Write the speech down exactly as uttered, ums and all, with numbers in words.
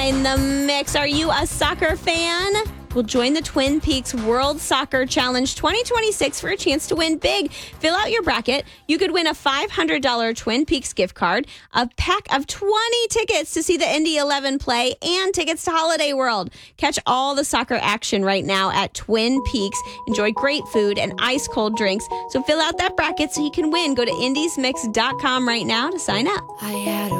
join the mix. Are you a soccer fan? Well, join the Twin Peaks World Soccer Challenge twenty twenty-six for a chance to win big. Fill out your bracket. You could win a five hundred dollars Twin Peaks gift card, a pack of twenty tickets to see the Indy eleven play, and tickets to Holiday World. Catch all the soccer action right now at Twin Peaks. Enjoy great food and ice-cold drinks. So fill out that bracket so you can win. Go to indies mix dot com right now to sign up. I had a